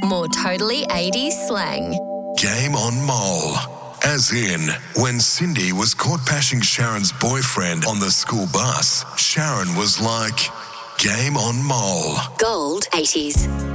More totally 80s slang. Game on Mole. As in, when Cindy was caught bashing Sharon's boyfriend on the school bus, Sharon was like, Game on Mole. Gold 80s.